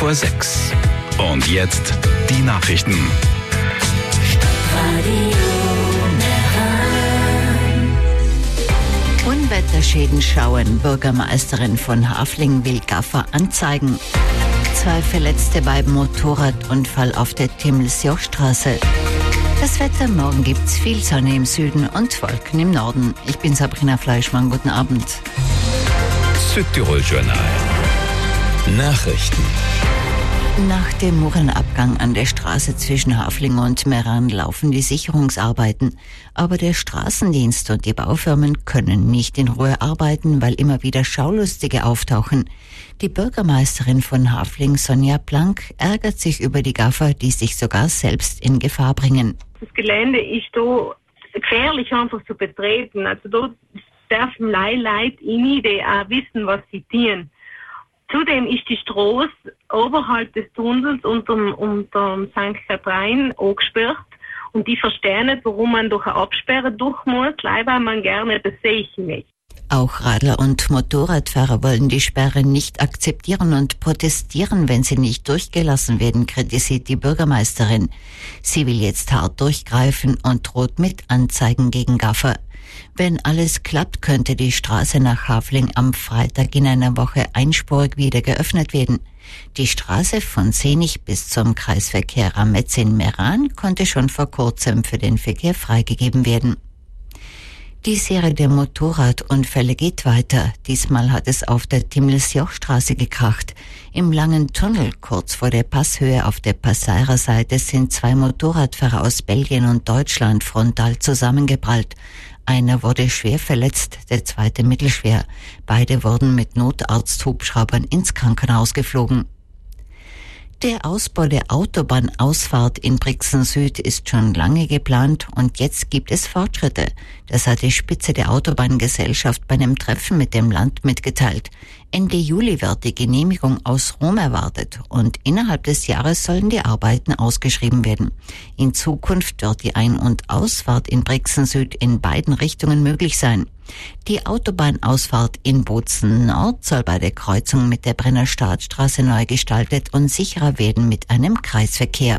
5:45. Und jetzt die Nachrichten. Unwetterschäden schauen. Bürgermeisterin von Hafling will Gaffer anzeigen. 2 Verletzte beim Motorradunfall auf der Timmelsjochstraße. Das Wetter: morgen gibt's viel Sonne im Süden und Wolken im Norden. Ich bin Sabrina Fleischmann. Guten Abend. Südtirol-Journal. Nachrichten. Nach dem Murenabgang an der Straße zwischen Hafling und Meran laufen die Sicherungsarbeiten. Aber der Straßendienst und die Baufirmen können nicht in Ruhe arbeiten, weil immer wieder Schaulustige auftauchen. Die Bürgermeisterin von Hafling, Sonja Plank, ärgert sich über die Gaffer, die sich sogar selbst in Gefahr bringen. Das Gelände ist da gefährlich einfach zu betreten. Also da dürfen Leute rein, die auch wissen, was sie tun. Zudem ist die Straße oberhalb des Tunnels unterm St. Katrin angesperrt. Und die verstehen nicht, warum man durch eine Absperre durch muss, weil man gerne, das sehe ich nicht. Auch Radler und Motorradfahrer wollen die Sperre nicht akzeptieren und protestieren, wenn sie nicht durchgelassen werden, kritisiert die Bürgermeisterin. Sie will jetzt hart durchgreifen und droht mit Anzeigen gegen Gaffer. Wenn alles klappt, könnte die Straße nach Hafling am Freitag in einer Woche einspurig wieder geöffnet werden. Die Straße von Senich bis zum Kreisverkehr Rametzin-Meran konnte schon vor kurzem für den Verkehr freigegeben werden. Die Serie der Motorradunfälle geht weiter. Diesmal hat es auf der Timmelsjochstraße gekracht. Im langen Tunnel kurz vor der Passhöhe auf der Passeirer Seite sind 2 Motorradfahrer aus Belgien und Deutschland frontal zusammengeprallt. Einer wurde schwer verletzt, der zweite mittelschwer. Beide wurden mit Notarzthubschraubern ins Krankenhaus geflogen. Der Ausbau der Autobahnausfahrt in Brixen Süd ist schon lange geplant und jetzt gibt es Fortschritte. Das hat die Spitze der Autobahngesellschaft bei einem Treffen mit dem Land mitgeteilt. Ende Juli wird die Genehmigung aus Rom erwartet und innerhalb des Jahres sollen die Arbeiten ausgeschrieben werden. In Zukunft wird die Ein- und Ausfahrt in Brixen Süd in beiden Richtungen möglich sein. Die Autobahnausfahrt in Bozen Nord soll bei der Kreuzung mit der Brenner Staatsstraße neu gestaltet und sicherer werden mit einem Kreisverkehr.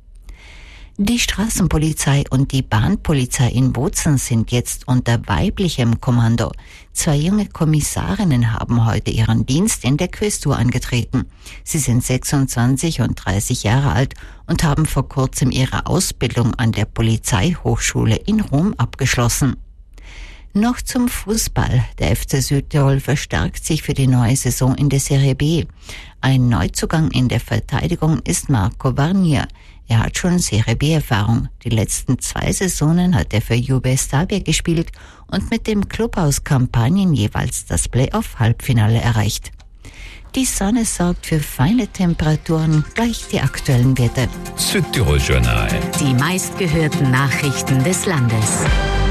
Die Straßenpolizei und die Bahnpolizei in Bozen sind jetzt unter weiblichem Kommando. 2 junge Kommissarinnen haben heute ihren Dienst in der Quästur angetreten. Sie sind 26 und 30 Jahre alt und haben vor kurzem ihre Ausbildung an der Polizeihochschule in Rom abgeschlossen. Noch zum Fußball. Der FC Südtirol verstärkt sich für die neue Saison in der Serie B. Ein Neuzugang in der Verteidigung ist Marco Varnier. Er hat schon Serie B-Erfahrung. Die letzten 2 Saisonen hat er für Juve Stabia gespielt und mit dem Club aus Kampanien jeweils das Playoff-Halbfinale erreicht. Die Sonne sorgt für feine Temperaturen, gleich die aktuellen Werte. Südtirol-Journal. Die meistgehörten Nachrichten des Landes.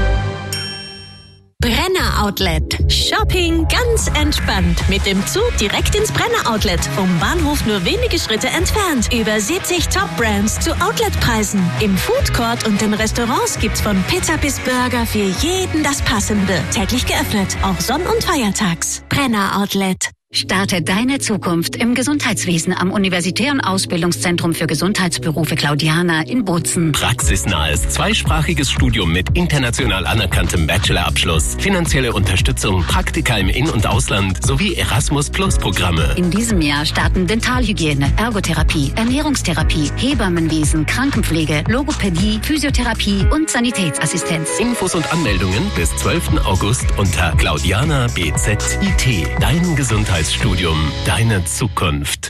Brenner Outlet. Shopping ganz entspannt. Mit dem Zug direkt ins Brenner Outlet. Vom Bahnhof nur wenige Schritte entfernt. Über 70 Top-Brands zu Outletpreisen. Im Foodcourt und in Restaurants gibt's von Pizza bis Burger für jeden das Passende. Täglich geöffnet, auch Sonn- und Feiertags. Brenner Outlet. Starte deine Zukunft im Gesundheitswesen am Universitären Ausbildungszentrum für Gesundheitsberufe Claudiana in Bozen. Praxisnahes zweisprachiges Studium mit international anerkanntem Bachelorabschluss, finanzielle Unterstützung, Praktika im In- und Ausland sowie Erasmus-Plus-Programme. In diesem Jahr starten Dentalhygiene, Ergotherapie, Ernährungstherapie, Hebammenwesen, Krankenpflege, Logopädie, Physiotherapie und Sanitätsassistenz. Infos und Anmeldungen bis 12. August unter Claudiana BZIT. Dein Gesundheitsstudium, deine Zukunft.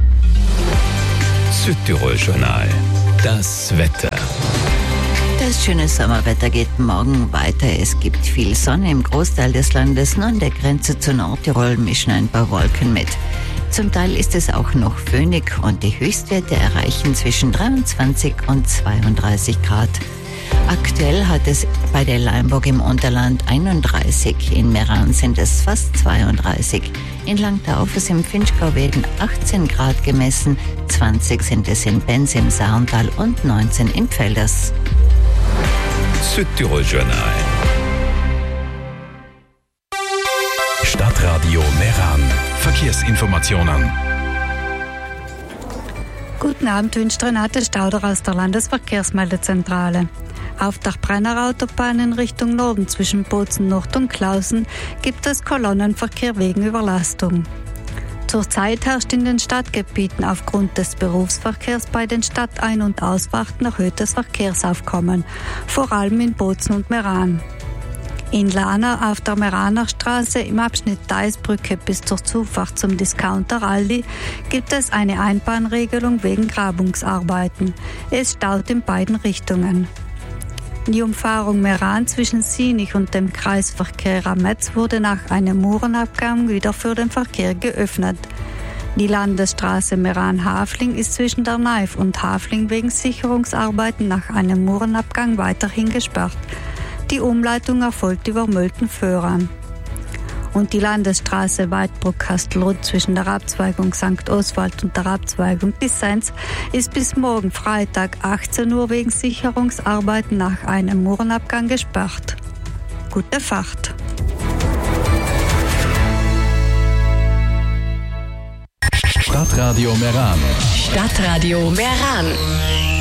Südtirol-Journal. Das Wetter. Das schöne Sommerwetter geht morgen weiter. Es gibt viel Sonne im Großteil des Landes. Nur an der Grenze zu Nordtirol mischen ein paar Wolken mit. Zum Teil ist es auch noch föhnig und die Höchstwerte erreichen zwischen 23 und 32 Grad. Aktuell hat es bei der Leimburg im Unterland 31, in Meran sind es fast 32. In Langtaufes im Finchgau werden 18 Grad gemessen, 20 sind es in Benz im Saarntal und 19 in Pfälders. Südtirol-Journal. Stadtradio Meran. Verkehrsinformationen. Guten Abend, wünscht Renate Stauder aus der Landesverkehrsmeldezentrale. Auf der Brenner Autobahn in Richtung Norden zwischen Bozen Nord und Klausen gibt es Kolonnenverkehr wegen Überlastung. Zurzeit herrscht in den Stadtgebieten aufgrund des Berufsverkehrs bei den Stadtein- und Ausfahrten erhöhtes Verkehrsaufkommen, vor allem in Bozen und Meran. In Lana auf der Meraner Straße im Abschnitt Deisbrücke bis zur Zufahrt zum Discounter Aldi gibt es eine Einbahnregelung wegen Grabungsarbeiten. Es staut in beiden Richtungen. Die Umfahrung Meran zwischen Sienich und dem Kreisverkehr Rametz wurde nach einem Murenabgang wieder für den Verkehr geöffnet. Die Landesstraße Meran-Hafling ist zwischen der Neif und Hafling wegen Sicherungsarbeiten nach einem Murenabgang weiterhin gesperrt. Die Umleitung erfolgt über Mölten-Föhren. Und die Landesstraße Weidbruck-Kastelruth zwischen der Abzweigung St. Oswald und der Abzweigung Dissens ist bis morgen Freitag 18 Uhr wegen Sicherungsarbeiten nach einem Murenabgang gesperrt. Gute Fahrt! Stadtradio Meran. Stadtradio Meran.